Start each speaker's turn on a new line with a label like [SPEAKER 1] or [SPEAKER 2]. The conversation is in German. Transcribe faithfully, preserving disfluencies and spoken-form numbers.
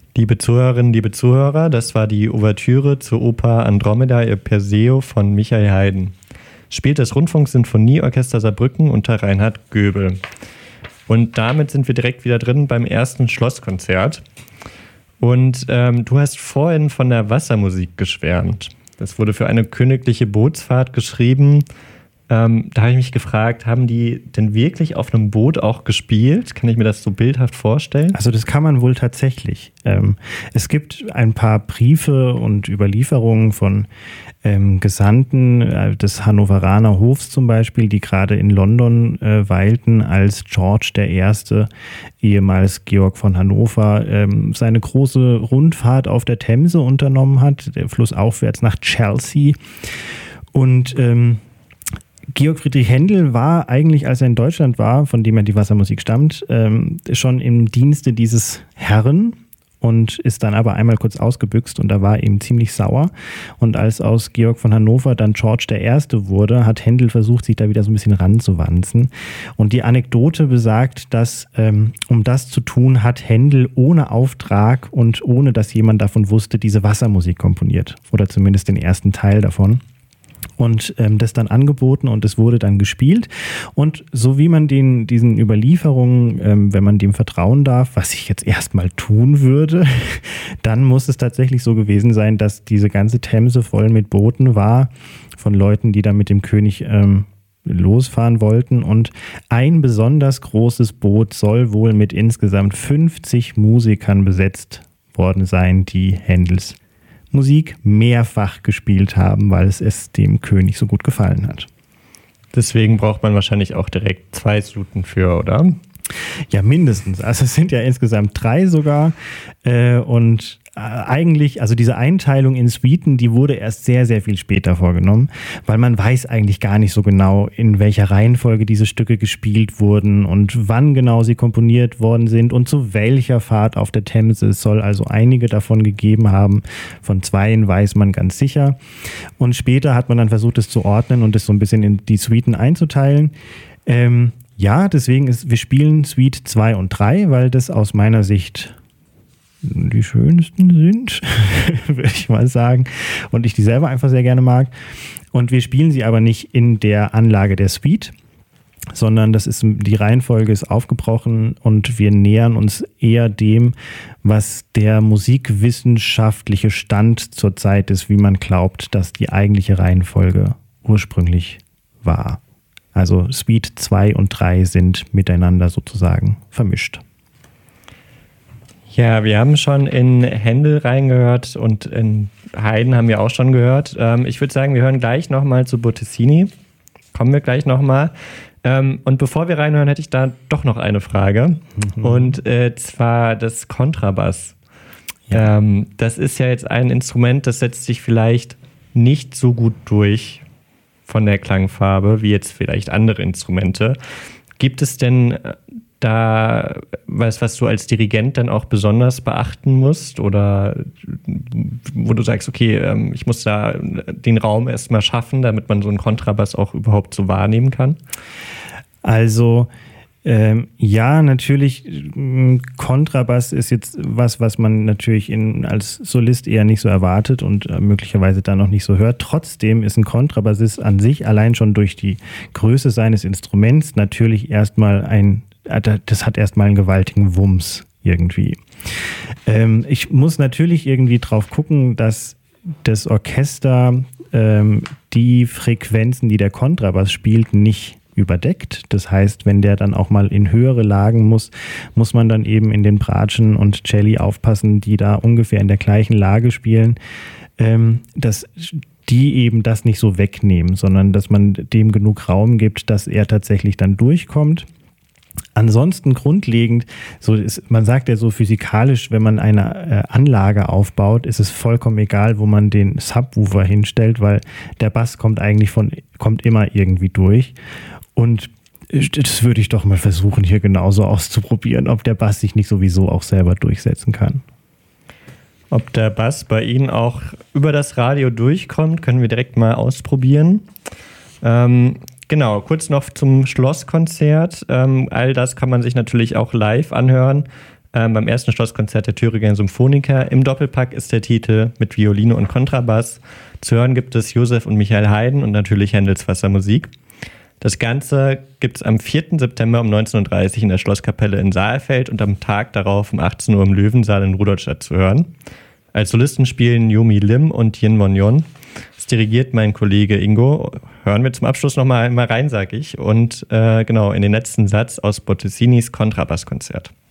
[SPEAKER 1] Liebe Zuhörerinnen, liebe Zuhörer, das war die Ouvertüre zur Oper Andromeda e Perseo von Michael Haydn. Spielt das Rundfunksinfonieorchester Saarbrücken unter Reinhard Göbel. Und damit sind wir direkt wieder drin beim ersten Schlosskonzert. Und ähm, du hast vorhin von der Wassermusik geschwärmt. Das wurde für eine königliche Bootsfahrt geschrieben. Ähm, da habe ich mich gefragt, haben die denn wirklich auf einem Boot auch gespielt? Kann ich mir das so bildhaft vorstellen?
[SPEAKER 2] Also das kann man wohl tatsächlich. Ähm, es gibt ein paar Briefe und Überlieferungen von ähm, Gesandten äh, des Hannoveraner Hofs zum Beispiel, die gerade in London äh, weilten, als George der Erste, ehemals Georg von Hannover, ähm, seine große Rundfahrt auf der Themse unternommen hat, der flussaufwärts nach Chelsea. Und ähm, Georg Friedrich Händel war eigentlich, als er in Deutschland war, von dem er die Wassermusik stammt, ähm, schon im Dienste dieses Herren und ist dann aber einmal kurz ausgebüxt und da war ihm ziemlich sauer. Und als aus Georg von Hannover dann George der Erste wurde, hat Händel versucht, sich da wieder so ein bisschen ranzuwanzen. Und die Anekdote besagt, dass ähm, um das zu tun, hat Händel ohne Auftrag und ohne, dass jemand davon wusste, diese Wassermusik komponiert. Oder zumindest den ersten Teil davon. Und ähm, das dann angeboten und es wurde dann gespielt. Und so wie man den, diesen Überlieferungen, ähm, wenn man dem vertrauen darf, was ich jetzt erstmal tun würde, dann muss es tatsächlich so gewesen sein, dass diese ganze Themse voll mit Booten war, von Leuten, die da mit dem König ähm, losfahren wollten. Und ein besonders großes Boot soll wohl mit insgesamt fünfzig Musikern besetzt worden sein, die Händels Musik mehrfach gespielt haben, weil es es dem König so gut gefallen hat.
[SPEAKER 1] Deswegen braucht man wahrscheinlich auch direkt zwei Suiten für, oder?
[SPEAKER 2] Ja, mindestens. Also es sind ja insgesamt drei sogar. Äh, und äh, eigentlich, also diese Einteilung in Suiten, die wurde erst sehr, sehr viel später vorgenommen, weil man weiß eigentlich gar nicht so genau, in welcher Reihenfolge diese Stücke gespielt wurden und wann genau sie komponiert worden sind und zu welcher Fahrt auf der Themse. Es soll also einige davon gegeben haben. Von zweien weiß man ganz sicher. Und später hat man dann versucht, es zu ordnen und es so ein bisschen in die Suiten einzuteilen. Ähm, Ja, deswegen ist, wir spielen Suite zwei und drei, weil das aus meiner Sicht die schönsten sind, würde ich mal sagen. Und ich die selber einfach sehr gerne mag. Und wir spielen sie aber nicht in der Anlage der Suite, sondern das ist, die Reihenfolge ist aufgebrochen und wir nähern uns eher dem, was der musikwissenschaftliche Stand zur Zeit ist, wie man glaubt, dass die eigentliche Reihenfolge ursprünglich war. Also Suite zwei und drei sind miteinander sozusagen vermischt.
[SPEAKER 1] Ja, wir haben schon in Händel reingehört und in Haydn haben wir auch schon gehört. Ähm, ich würde sagen, wir hören gleich nochmal zu Bottesini. Kommen wir gleich nochmal. Ähm, und bevor wir reinhören, hätte ich da doch noch eine Frage. Mhm. Und äh, zwar das Kontrabass. Ja. Ähm, das ist ja jetzt ein Instrument, das setzt sich vielleicht nicht so gut durch von der Klangfarbe, wie jetzt vielleicht andere Instrumente. Gibt es denn da was, was du als Dirigent dann auch besonders beachten musst oder wo du sagst, okay, ich muss da den Raum erstmal schaffen, damit man so einen Kontrabass auch überhaupt so wahrnehmen kann?
[SPEAKER 2] Also Ähm, ja, natürlich, Kontrabass ist jetzt was, was man natürlich in, als Solist eher nicht so erwartet und äh, möglicherweise dann noch nicht so hört. Trotzdem ist ein Kontrabassist an sich allein schon durch die Größe seines Instruments natürlich erstmal ein, das hat erstmal einen gewaltigen Wumms irgendwie. Ähm, ich muss natürlich irgendwie drauf gucken, dass das Orchester ähm, die Frequenzen, die der Kontrabass spielt, nicht überdeckt. Das heißt, wenn der dann auch mal in höhere Lagen muss, muss man dann eben in den Bratschen und Celli aufpassen, die da ungefähr in der gleichen Lage spielen, ähm, dass die eben das nicht so wegnehmen, sondern dass man dem genug Raum gibt, dass er tatsächlich dann durchkommt. Ansonsten grundlegend, so ist, man sagt ja so physikalisch, wenn man eine äh, Anlage aufbaut, ist es vollkommen egal, wo man den Subwoofer hinstellt, weil der Bass kommt eigentlich von, kommt immer irgendwie durch. Und das würde ich doch mal versuchen, hier genauso auszuprobieren, ob der Bass sich nicht sowieso auch selber durchsetzen kann.
[SPEAKER 1] Ob der Bass bei Ihnen auch über das Radio durchkommt, können wir direkt mal ausprobieren. Ähm, genau, kurz noch zum Schlosskonzert. Ähm, all das kann man sich natürlich auch live anhören. Ähm, beim ersten Schlosskonzert der Thüringer Symphoniker. Im Doppelpack ist der Titel mit Violine und Kontrabass. Zu hören gibt es Josef und Michael Haydn und natürlich Händels Wassermusik. Das Ganze gibt es am vierten September um neunzehn Uhr dreißig in der Schlosskapelle in Saalfeld und am Tag darauf um achtzehn Uhr im Löwensaal in Rudolstadt zu hören. Als Solisten spielen Yomi Lim und Yin Monyon. Das dirigiert mein Kollege Ingo. Hören wir zum Abschluss nochmal einmal rein, sag ich. Und äh, genau, in den letzten Satz aus Bottesinis Kontrabasskonzert.